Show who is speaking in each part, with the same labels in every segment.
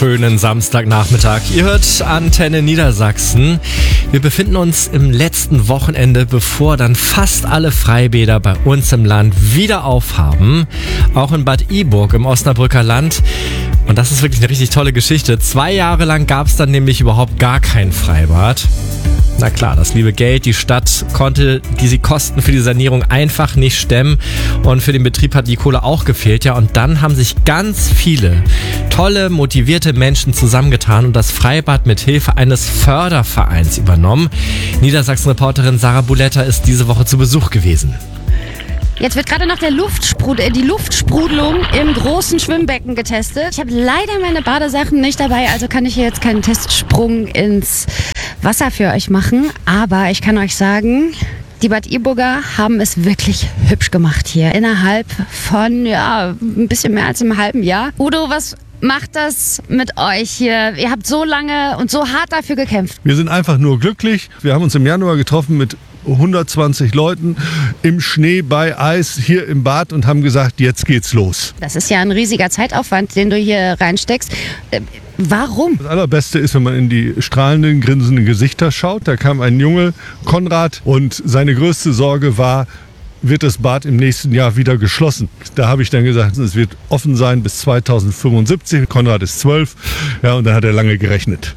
Speaker 1: schönen Samstagnachmittag. Ihr hört Antenne Niedersachsen. Wir befinden uns im letzten Wochenende, bevor dann fast alle Freibäder bei uns im Land wieder aufhaben. Auch in Bad Iburg im Osnabrücker Land. Und das ist wirklich eine richtig tolle Geschichte. 2 Jahre lang gab es dann nämlich überhaupt gar kein Freibad. Na klar, das liebe Geld, die Stadt konnte diese Kosten für die Sanierung einfach nicht stemmen und für den Betrieb hat die Kohle auch gefehlt. Ja, und dann haben sich ganz viele tolle, motivierte Menschen zusammengetan und das Freibad mit Hilfe eines Fördervereins übernommen. Niedersachsen-Reporterin Sarah Buletta ist diese Woche zu Besuch gewesen.
Speaker 2: Jetzt wird gerade noch die Luftsprudelung im großen Schwimmbecken getestet. Ich habe leider meine Badesachen nicht dabei, also kann ich hier jetzt keinen Testsprung ins Wasser für euch machen. Aber ich kann euch sagen, die Bad Iburger haben es wirklich hübsch gemacht hier. Innerhalb von ein bisschen mehr als einem halben Jahr. Udo, was macht das mit euch hier? Ihr habt so lange und so hart dafür gekämpft.
Speaker 3: Wir sind einfach nur glücklich. Wir haben uns im Januar getroffen mit 120 Leuten im Schnee bei Eis hier im Bad und haben gesagt, jetzt geht's los.
Speaker 2: Das ist ja ein riesiger Zeitaufwand, den du hier reinsteckst. Warum?
Speaker 3: Das Allerbeste ist, wenn man in die strahlenden, grinsenden Gesichter schaut. Da kam ein Junge, Konrad, und seine größte Sorge war, wird das Bad im nächsten Jahr wieder geschlossen. Da habe ich dann gesagt, es wird offen sein bis 2075. Konrad ist 12, ja, und dann hat er lange gerechnet.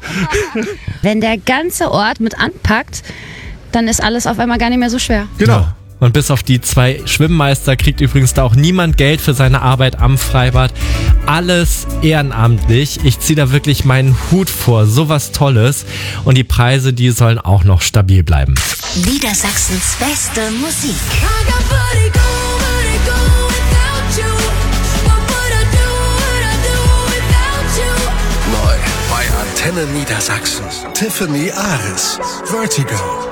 Speaker 2: Wenn der ganze Ort mit anpackt, dann ist alles auf einmal gar nicht mehr so schwer.
Speaker 3: Genau.
Speaker 1: Ja. Und bis auf die 2 Schwimmmeister kriegt übrigens da auch niemand Geld für seine Arbeit am Freibad. Alles ehrenamtlich. Ich ziehe da wirklich meinen Hut vor. Sowas Tolles. Und die Preise, die sollen auch noch stabil bleiben.
Speaker 4: Niedersachsens beste Musik.
Speaker 5: Neu bei Antenne Niedersachsen. Tiffany Aris. Vertigo.